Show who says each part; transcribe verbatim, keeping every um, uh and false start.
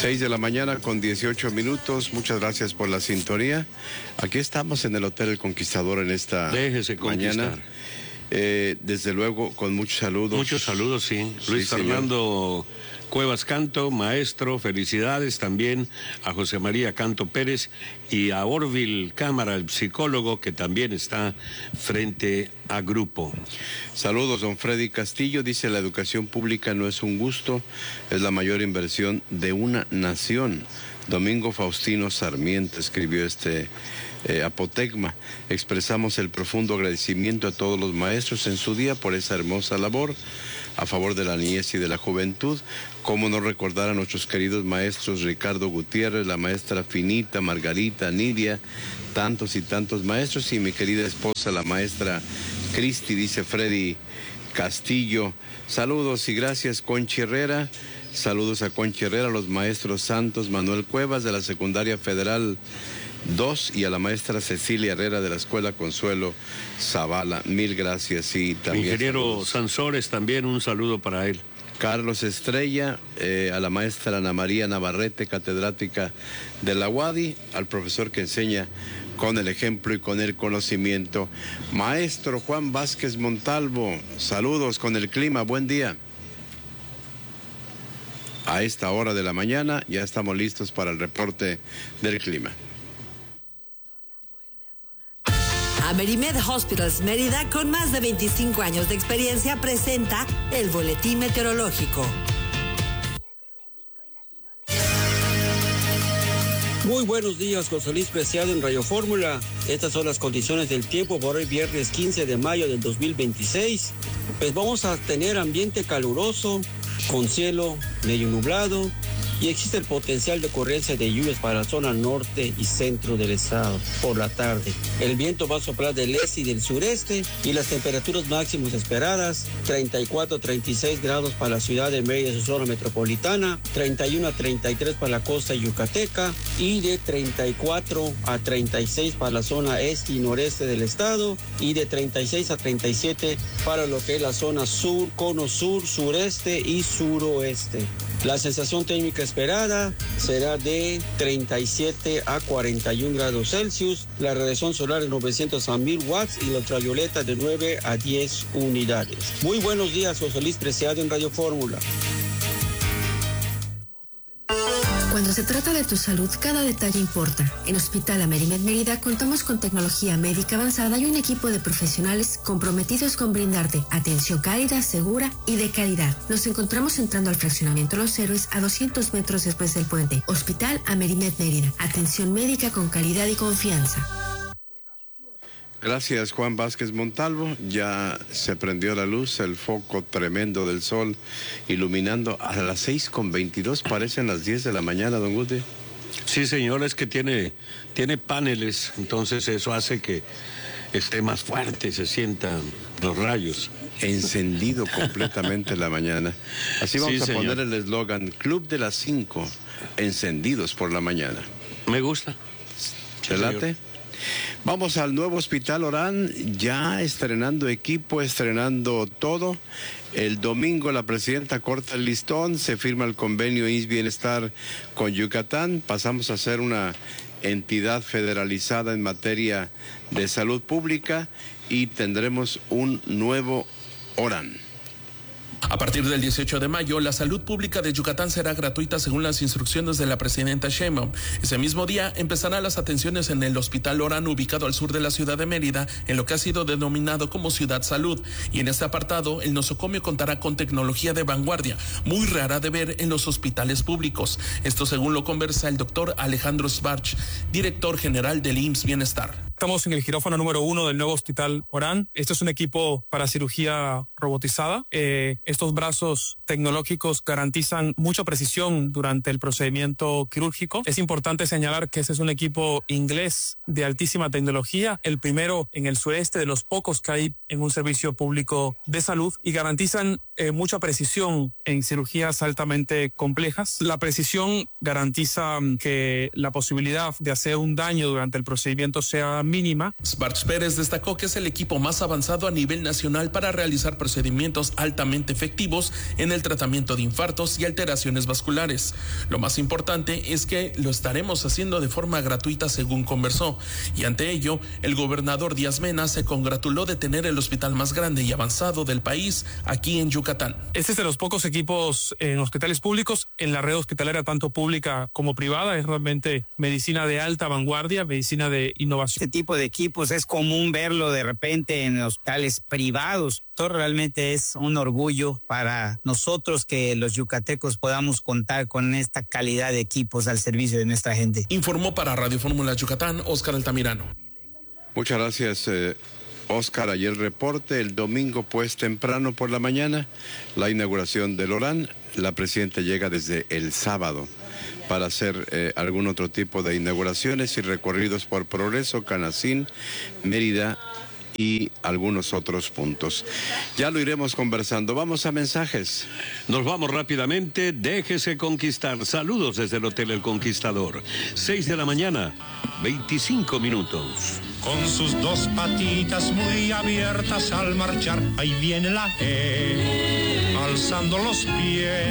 Speaker 1: seis de la mañana con dieciocho minutos. Muchas gracias por la sintonía. Aquí estamos en el Hotel El Conquistador en esta
Speaker 2: Déjese
Speaker 1: mañana.
Speaker 2: conquistar.
Speaker 1: Eh, desde luego, con muchos saludos.
Speaker 2: Muchos saludos, sí. Luis
Speaker 1: Sí,
Speaker 2: Fernando Cuevas Canto, maestro, felicidades también a José María Canto Pérez y a Orville Cámara, el psicólogo, que también está frente a grupo.
Speaker 1: Saludos, don Freddy Castillo. Dice, la educación pública no es un gusto, es la mayor inversión de una nación. Domingo Faustino Sarmiento escribió este eh, apotegma. Expresamos el profundo agradecimiento a todos los maestros en su día por esa hermosa labor a favor de la niñez y de la juventud. Cómo no recordar a nuestros queridos maestros Ricardo Gutiérrez, la maestra Finita, Margarita, Nidia, tantos y tantos maestros, y mi querida esposa, la maestra Cristi, dice Freddy Castillo. Saludos y gracias, Conchi Herrera. Saludos a Conchi Herrera, a los maestros Santos Manuel Cuevas de la Secundaria Federal dos y a la maestra Cecilia Herrera de la Escuela Consuelo Zavala. Mil gracias. Y también
Speaker 2: Ingeniero
Speaker 1: saludos.
Speaker 2: Sansores, también un saludo para él.
Speaker 1: Carlos Estrella, eh, a la maestra Ana María Navarrete, catedrática de la U A D I, al profesor que enseña con el ejemplo y con el conocimiento. Maestro Juan Vázquez Montalvo, saludos con el clima, buen día. A esta hora de la mañana ya estamos listos para el reporte del clima.
Speaker 3: Amerimed Hospitals Mérida, con más de veinticinco años de experiencia, presenta el boletín meteorológico.
Speaker 4: Muy buenos días, José Luis Preciado en Radio Fórmula. Estas son las condiciones del tiempo por hoy, viernes quince de mayo del dos mil veintiséis. Pues vamos a tener ambiente caluroso, con cielo medio nublado, y existe el potencial de ocurrencia de lluvias para la zona norte y centro del estado por la tarde. El viento va a soplar del este y del sureste, y las temperaturas máximas esperadas: treinta y cuatro a treinta y seis grados para la ciudad de Mérida y su zona metropolitana, treinta y uno a treinta y tres para la costa yucateca, y de treinta y cuatro a treinta y seis para la zona este y noreste del estado, y de treinta y seis a treinta y siete para lo que es la zona sur, cono sur, sureste y suroeste. La sensación térmica esperada será de treinta y siete a cuarenta y uno grados Celsius, la radiación solar de novecientos a mil watts y la ultravioleta de nueve a diez unidades. Muy buenos días, José Luis Preciado en Radio Fórmula.
Speaker 5: Cuando se trata de tu salud, cada detalle importa. En Hospital Amerimed Mérida contamos con tecnología médica avanzada y un equipo de profesionales comprometidos con brindarte atención cálida, segura y de calidad. Nos encontramos entrando al fraccionamiento Los Héroes a doscientos metros después del puente. Hospital Amerimed Mérida. Atención médica con calidad y confianza.
Speaker 1: Gracias, Juan Vázquez Montalvo. Ya se prendió la luz, el foco tremendo del sol iluminando a las seis con veintidós, parecen las diez de la mañana, don Guti.
Speaker 2: Sí, señor, es que tiene, tiene paneles, entonces eso hace que esté más fuerte, se sientan los rayos.
Speaker 1: Encendido completamente la mañana. Así vamos
Speaker 2: Sí,
Speaker 1: a
Speaker 2: señor.
Speaker 1: poner el eslogan: Club de las cinco, encendidos por la mañana.
Speaker 2: Me gusta.
Speaker 1: ¿Te late? Vamos al nuevo Hospital Orán, ya estrenando equipo, estrenando todo. El domingo la presidenta corta el listón, se firma el convenio I S S S Bienestar con Yucatán. Pasamos a ser una entidad federalizada en materia de salud pública y tendremos un nuevo Orán.
Speaker 6: A partir del dieciocho de mayo, la salud pública de Yucatán será gratuita según las instrucciones de la presidenta Sheinbaum. Ese mismo día empezarán las atenciones en el Hospital Orán, ubicado al sur de la ciudad de Mérida, en lo que ha sido denominado como Ciudad Salud. Y en este apartado, el nosocomio contará con tecnología de vanguardia, muy rara de ver en los hospitales públicos. Esto según lo conversa el doctor Alejandro Sbarch, director general del I M S S Bienestar.
Speaker 7: Estamos en el quirófano número uno del nuevo Hospital Orán. Esto es un equipo para cirugía robotizada. Eh, estos brazos tecnológicos garantizan mucha precisión durante el procedimiento quirúrgico. Es importante señalar que este es un equipo inglés de altísima tecnología, el primero en el sureste de los pocos que hay en un servicio público de salud, y garantizan eh, mucha precisión en cirugías altamente complejas. La precisión garantiza que la posibilidad de hacer un daño durante el procedimiento sea mínima.
Speaker 6: Sbarch Pérez destacó que es el equipo más avanzado a nivel nacional para realizar procedimientos procedimientos altamente efectivos en el tratamiento de infartos y alteraciones vasculares. Lo más importante es que lo estaremos haciendo de forma gratuita, según conversó, y ante ello, el gobernador Díaz Mena se congratuló de tener el hospital más grande y avanzado del país aquí en Yucatán.
Speaker 7: Este es de los pocos equipos en hospitales públicos, en la red hospitalaria tanto pública como privada. Es realmente medicina de alta vanguardia, medicina de innovación.
Speaker 8: Este tipo de equipos es común verlo de repente en hospitales privados. Esto realmente es un orgullo para nosotros que los yucatecos podamos contar con esta calidad de equipos al servicio de nuestra gente.
Speaker 6: Informó para Radio Fórmula Yucatán, Óscar Altamirano.
Speaker 1: Muchas gracias, eh, Óscar. Ayer reporte, el domingo pues temprano por la mañana, la inauguración del Orán. La presidenta llega desde el sábado para hacer eh, algún otro tipo de inauguraciones y recorridos por Progreso, Canacín, Mérida y algunos otros puntos. Ya lo iremos conversando. Vamos a mensajes.
Speaker 2: Nos vamos rápidamente. Déjese conquistar. Saludos desde el Hotel El Conquistador. Seis de la mañana, veinticinco minutos.
Speaker 9: Con sus dos patitas muy abiertas al marchar, ahí viene la E, alzando los pies.